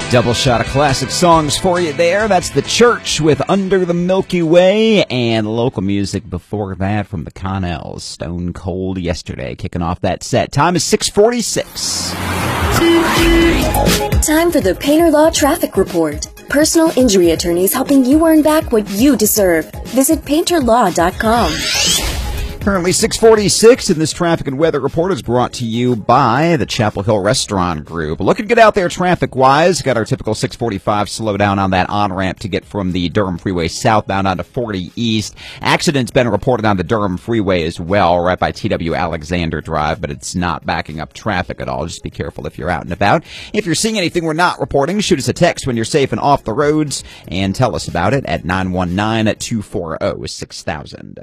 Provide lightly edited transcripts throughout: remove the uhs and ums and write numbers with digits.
Double shot of classic songs for you there. That's The Church with Under the Milky Way, and local music before that from the Connells, Stone Cold Yesterday, kicking off that set. Time is 6:46. Time for the Painter Law Traffic Report. Personal injury attorneys helping you earn back what you deserve. Visit painterlaw.com. Currently 6:46, and this traffic and weather report is brought to you by the Chapel Hill Restaurant Group. Looking good out there traffic-wise. Got our typical 6:45 slowdown on that on-ramp to get from the Durham Freeway southbound onto 40 East. Accident's been reported on the Durham Freeway as well, right by TW Alexander Drive, but it's not backing up traffic at all. Just be careful if you're out and about. If you're seeing anything we're not reporting, shoot us a text when you're safe and off the roads, and tell us about it at 919-240-6000.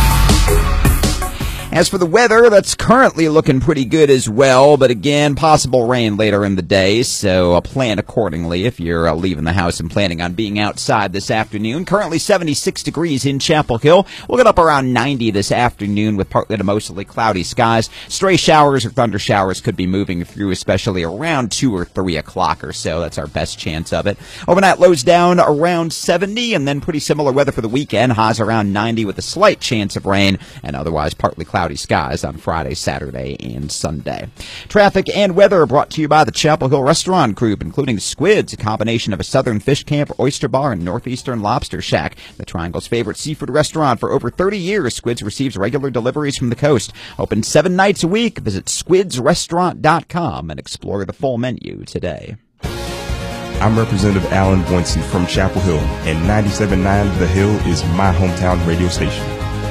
As for the weather, that's currently looking pretty good as well, but again, possible rain later in the day, so plan accordingly if you're leaving the house and planning on being outside this afternoon. Currently 76 degrees in Chapel Hill. We'll get up around 90 this afternoon with partly to mostly cloudy skies. Stray showers or thunder showers could be moving through, especially around 2 or 3 o'clock or so. That's our best chance of it. Overnight lows down around 70, and then pretty similar weather for the weekend. Highs around 90 with a slight chance of rain, and otherwise partly cloudy skies on Friday, Saturday, and Sunday. Traffic and weather are brought to you by the Chapel Hill Restaurant Group, including Squids, a combination of a southern fish camp, oyster bar, and northeastern lobster shack. The Triangle's favorite seafood restaurant for over 30 years, Squids receives regular deliveries from the coast. Open 7 nights a week. Visit squidsrestaurant.com and explore the full menu today. I'm Representative Alan Boynton from Chapel Hill, and 97.9 The Hill is my hometown radio station.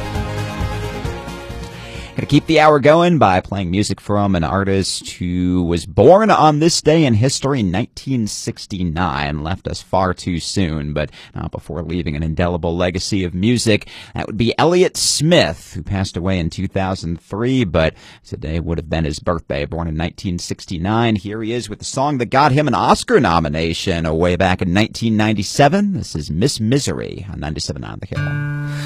Going to keep the hour going by playing music from an artist who was born on this day in history in 1969, left us far too soon, but not before leaving an indelible legacy of music. That would be Elliott Smith, who passed away in 2003, but today would have been his birthday, born in 1969. Here he is with the song that got him an Oscar nomination way back in 1997. This is Miss Misery on 97.9 The Hill.